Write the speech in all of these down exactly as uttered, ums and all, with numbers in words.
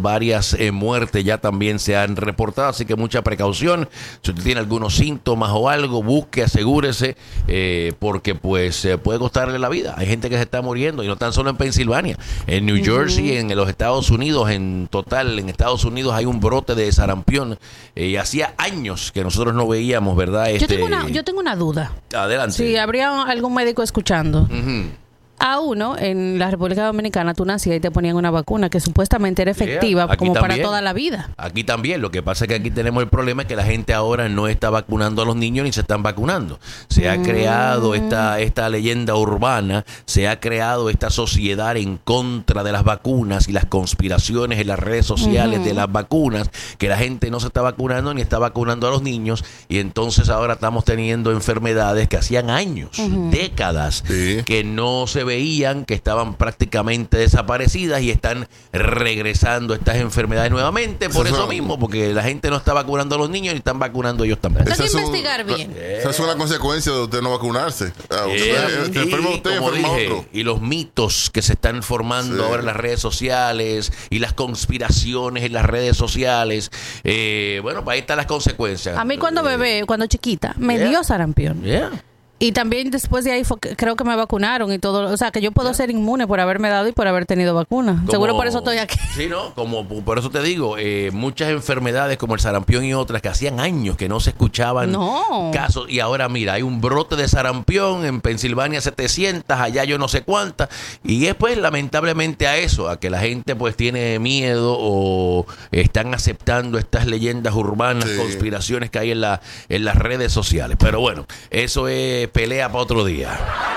varias eh, muertes ya también se han reportado, así que mucha precaución. Si usted tiene algunos síntomas o algo, busque, asegúrese, eh, porque pues eh, puede costarle la vida. Hay gente que se está muriendo, y no tan solo en Pensilvania, en New Jersey, uh-huh. en los Estados Unidos, en total, en Estados Unidos hay un brote de sarampión, eh, y hacía años que nosotros no veíamos, ¿verdad? Este... Yo tengo una, yo tengo una duda. Adelante. Si habría algún médico escuchando. Uh-huh. A uno, en la República Dominicana, tú nacías y te ponían una vacuna que supuestamente era efectiva, yeah, como también, para toda la vida. Aquí también. Lo que pasa es que aquí tenemos el problema es que la gente ahora no está vacunando a los niños ni se están vacunando. Se ha mm. creado esta, esta leyenda urbana, se ha creado esta sociedad en contra de las vacunas y las conspiraciones en las redes sociales uh-huh. de las vacunas, que la gente no se está vacunando ni está vacunando a los niños, y entonces ahora estamos teniendo enfermedades que hacían años, uh-huh. décadas, sí. que no se veían, que estaban prácticamente desaparecidas, y están regresando estas enfermedades nuevamente por eso, eso mismo, porque la gente no está vacunando a los niños ni están vacunando ellos también. Esa es investigar un, bien. Esa es una consecuencia de usted no vacunarse. Ah, usted, yeah. enferma y, usted, como enferma dije, otro. Y los mitos que se están formando sí. ahora en las redes sociales y las conspiraciones en las redes sociales, eh, bueno, pues ahí están las consecuencias. A mí cuando bebé, cuando chiquita, me yeah. dio sarampión. Yeah. Y también después de ahí fue, creo que me vacunaron y todo. O sea, que yo puedo yeah. ser inmune por haberme dado y por haber tenido vacuna. Como, seguro por eso estoy aquí. Sí, ¿no? Como por eso te digo, eh, muchas enfermedades como el sarampión y otras que hacían años que no se escuchaban no. casos. Y ahora, mira, hay un brote de sarampión en Pensilvania, setecientas, allá yo no sé cuántas. Y es pues lamentablemente a eso, a que la gente pues tiene miedo o están aceptando estas leyendas urbanas, sí. conspiraciones que hay en, la, en las redes sociales. Pero bueno, eso es pelea para otro día.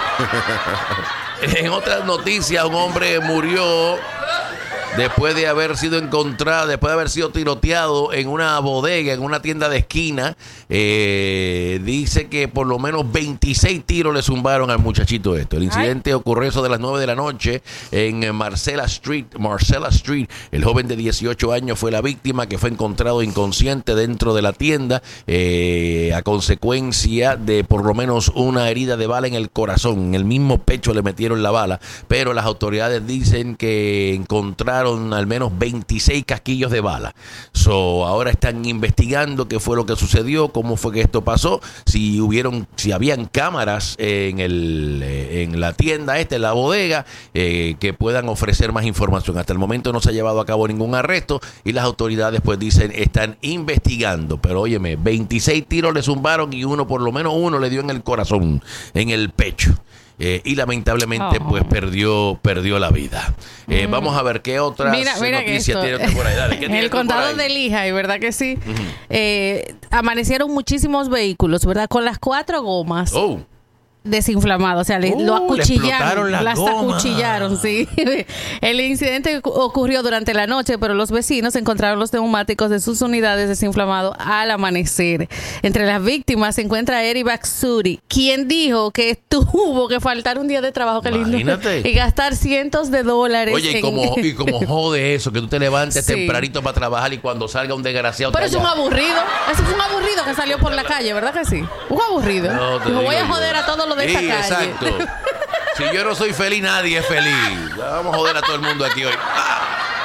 En otras noticias, un hombre murió después de haber sido encontrado, después de haber sido tiroteado en una bodega, en una tienda de esquina. Eh, dice que por lo menos veintiséis tiros le zumbaron al muchachito esto. El incidente Ay. ocurrió eso de las nueve de la noche en Marcella Street. Marcella Street. El joven de dieciocho años fue la víctima, que fue encontrado inconsciente dentro de la tienda eh, a consecuencia de por lo menos una herida de bala en el corazón. En el mismo pecho le metieron la bala, pero las autoridades dicen que encontraron al menos veintiséis casquillos de bala. So, ahora están investigando qué fue lo que sucedió, cómo fue que esto pasó, si hubieron, si habían cámaras en el en la tienda esta, en la bodega, eh, que puedan ofrecer más información. Hasta el momento no se ha llevado a cabo ningún arresto y las autoridades pues dicen están investigando. Pero óyeme, veintiséis tiros le zumbaron y uno, por lo menos uno, le dio en el corazón, en el pecho. Eh, y lamentablemente oh. pues perdió perdió la vida. Eh, mm. Vamos a ver qué otras mira, mira noticias tiene usted por ahí. Dale, ¿qué en el condado de Lehigh, ¿verdad que sí? Uh-huh. eh, amanecieron muchísimos vehículos, ¿verdad? Con las cuatro gomas. Oh. Desinflamado, o sea, le, uh, lo acuchillaron, la las goma. acuchillaron, sí. El incidente ocurrió durante la noche, pero los vecinos encontraron los neumáticos de sus unidades desinflamados al amanecer. Entre las víctimas se encuentra Eri Baksuri, quien dijo que tuvo que faltar un día de trabajo, que lindo, y gastar cientos de dólares. Oye, y, en... como, y como jode eso, que tú te levantes sí. tempranito para trabajar y cuando salga un desgraciado. Pero es un aburrido, es un aburrido que salió por la calle, ¿verdad que sí? Un aburrido. No, digo, voy a joder yo. a todos los de esta sí, calle. Exacto. Si yo no soy feliz, nadie es feliz. Vamos a joder a todo el mundo aquí hoy. ¡Ah!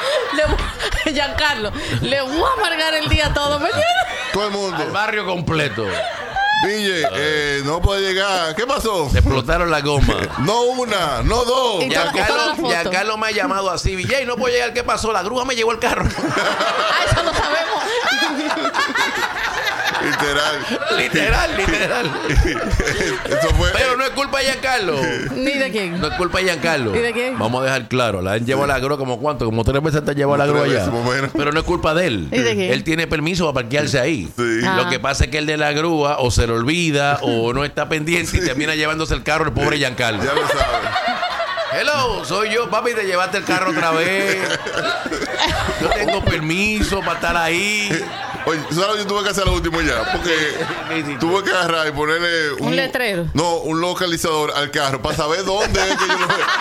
Le, Giancarlo, le voy a amargar el día todo. ¿Me todo el mundo. Al barrio completo. D J, eh, no puede llegar. ¿Qué pasó? Se explotaron la goma. No una, no dos. Giancarlo, Giancarlo me ha llamado así. D J, no puedo llegar. ¿Qué pasó? La grúa me llevó el carro. Ah, eso lo sabemos. Literal. Literal, literal. Eso fue. Pero no es culpa de Giancarlo. ¿Ni de quién? No es culpa de Giancarlo. ¿Y de quién? Vamos a dejar claro. La han llevado a la grúa como cuánto, como tres veces te llevó a la grúa ya. Pero no es culpa de él. ¿Y de quién? Él tiene permiso para parquearse ahí. Sí. Lo que pasa es que el de la grúa o se le olvida o no está pendiente y termina llevándose el carro el pobre Giancarlo. Ya lo sabes. Hello, soy yo, papi, te llevaste el carro otra vez. Yo tengo permiso para estar ahí. Oye, ¿sabes? Yo tuve que hacer lo último ya. Porque tuve que agarrar y ponerle un, un letrero. No, un localizador al carro para saber dónde es que yo lo veo.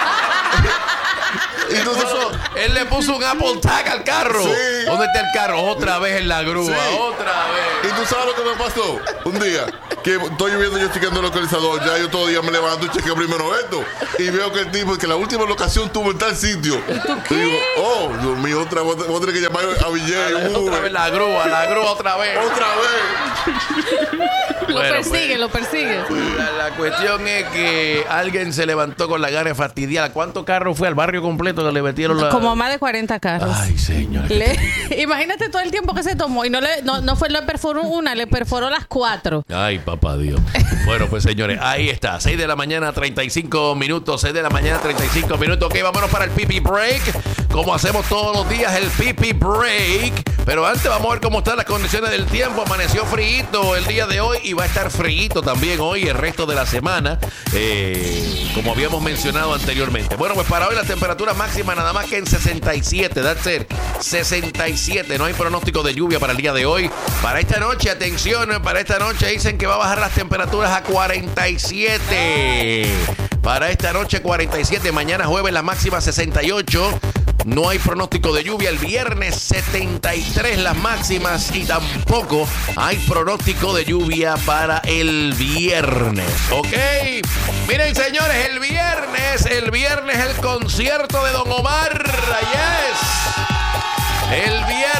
Y tú puso, él le puso un Apple Tag al carro. Sí. ¿Dónde está el carro? Otra vez en la grúa, sí. otra vez. ¿Y tú sabes lo que me pasó? Un día que estoy viendo yo chequeando el localizador. Ya yo todo día me levanto y chequeo primero esto. Y veo que el tipo, que la última locación tuvo en tal sitio. ¿Tú y digo, oh, Dios mío, otra vez, voy a tener que llamar a Villay. Otra vez la grúa, la grúa otra vez. Otra vez. Lo Bueno, persigue, pues, lo persigue. La, la cuestión es que alguien se levantó con la gana fastidiada. ¿Cuántos carros fue al barrio completo que le metieron la... Como más de cuarenta carros. Ay, señor. Le- imagínate todo el tiempo que se tomó y no le no, no fue le perforó una, le perforó las cuatro. Ay, papá Dios. Bueno, pues señores, ahí está. seis de la mañana, treinta y cinco minutos. seis de la mañana, treinta y cinco minutos. Ok, vámonos para el Pipi Break. Como hacemos todos los días, el Pipi Break. Pero antes vamos a ver cómo están las condiciones del tiempo. Amaneció frío el día de hoy y va a estar frío también hoy y el resto de la semana. Eh, como habíamos mencionado anteriormente. Bueno, pues para hoy la temperatura máxima nada más que en sesenta y siete. That's it. sesenta y siete. No hay pronóstico de lluvia para el día de hoy. Para esta noche, atención, para esta noche dicen que va a bajar las temperaturas a cuarenta y siete. Para esta noche cuarenta y siete. Mañana jueves la máxima sesenta y ocho. No hay pronóstico de lluvia. El viernes setenta y tres las máximas y tampoco hay pronóstico de lluvia para el viernes. ¿Ok? Miren, señores, el viernes, el viernes el concierto de Don Omar. Yes. El viernes